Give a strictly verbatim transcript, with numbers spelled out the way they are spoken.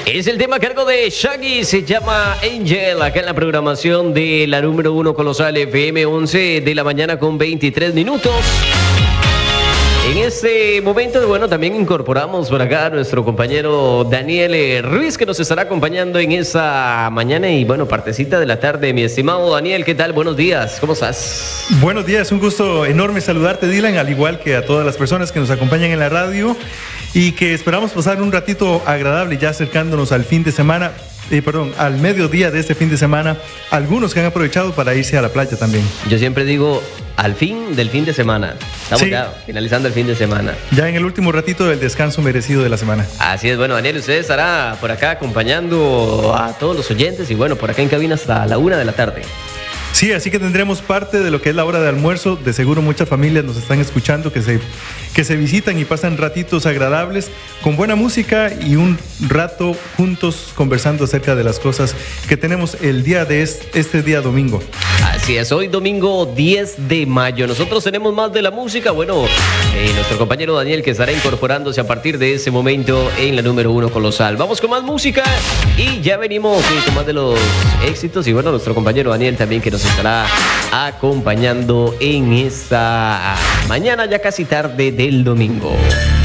Es el tema a cargo de Shaggy, se llama Angel, acá en la programación de la número uno Colosal F M, once de la mañana con veintitrés minutos. En este momento, bueno, también incorporamos por acá a nuestro compañero Daniel Ruiz, que nos estará acompañando en esa mañana y, bueno, partecita de la tarde. Mi estimado Daniel, ¿qué tal? Buenos días, ¿cómo estás? Buenos días, un gusto enorme saludarte, Dylan, al igual que a todas las personas que nos acompañan en la radio y que esperamos pasar un ratito agradable ya acercándonos al fin de semana. Eh, perdón, al mediodía de este fin de semana, algunos que han aprovechado para irse a la playa también. Yo siempre digo, al fin del fin de semana. Estamos sí. ya finalizando el fin de semana. Ya en el último ratito del descanso merecido de la semana. Así es, bueno, Daniel, usted estará por acá acompañando a todos los oyentes y, bueno, por acá en cabina hasta la una de la tarde. Sí, así que tendremos parte de lo que es la hora de almuerzo. De seguro muchas familias nos están escuchando que se, que se visitan y pasan ratitos agradables con buena música y un rato juntos conversando acerca de las cosas que tenemos el día de este, este día domingo. Así es, hoy domingo diez de mayo. Nosotros tenemos más de la música. Bueno, eh, nuestro compañero Daniel que estará incorporándose a partir de ese momento en la número uno Colosal. Vamos con más música y ya venimos eh, con más de los éxitos. Y bueno, nuestro compañero Daniel también que nos estará acompañando en esta mañana ya casi tarde del domingo.